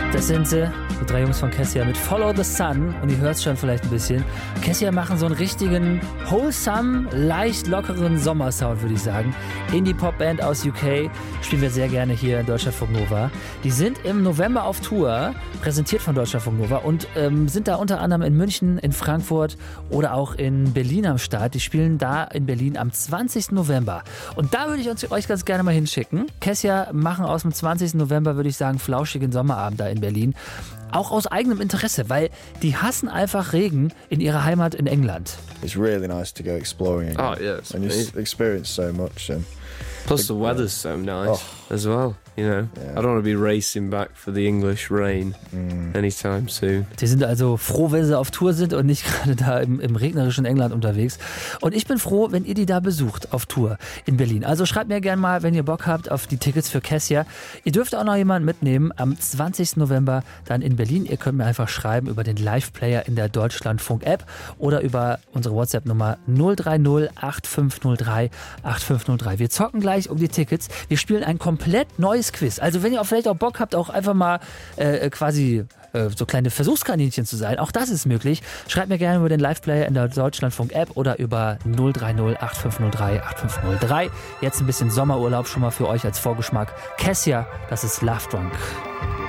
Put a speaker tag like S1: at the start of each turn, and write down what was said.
S1: Das sind sie, die 3 Jungs von Kessia mit Follow the Sun. Und ihr hört es schon vielleicht ein bisschen. Kessia machen so einen richtigen, wholesome, leicht lockeren Sommersound, würde ich sagen. Indie-Pop-Band aus UK. Spielen wir sehr gerne hier in Deutschlandfunk Nova. Die sind im November auf Tour, präsentiert von Deutschlandfunk Nova. Und sind da unter anderem in München, in Frankfurt oder auch in Berlin am Start. Die spielen da in Berlin am 20. November. Und da würde ich euch ganz gerne mal hinschicken. Kessia machen aus dem 20. November, würde ich sagen, flauschigen Sommerabend da in Berlin. Auch aus eigenem Interesse, weil die hassen einfach Regen in ihrer Heimat in England.
S2: It's really nice to go exploring again.
S3: Oh, yeah, it's
S2: and you experience so much.
S3: Plus the weather's so nice as well, you know. Yeah. I don't want to be racing back for the English rain anytime soon.
S1: Die sind also froh, wenn sie auf Tour sind und nicht gerade da im regnerischen England unterwegs. Und ich bin froh, wenn ihr die da besucht auf Tour in Berlin. Also schreibt mir gerne mal, wenn ihr Bock habt auf die Tickets für Kessia. Ihr dürft auch noch jemanden mitnehmen am 20. November dann in Berlin. Ihr könnt mir einfach schreiben über den Live-Player in der Deutschlandfunk-App oder über unsere WhatsApp-Nummer 030 8503 8503. Wir zocken gleich um die Tickets. Wir spielen ein komplett neues Quiz. Also wenn ihr auch vielleicht auch Bock habt, auch einfach mal quasi so kleine Versuchskaninchen zu sein, auch das ist möglich. Schreibt mir gerne über den Live-Player in der Deutschlandfunk-App oder über 030 8503 8503. Jetzt ein bisschen Sommerurlaub schon mal für euch als Vorgeschmack. Kessia, das ist Love Drunk.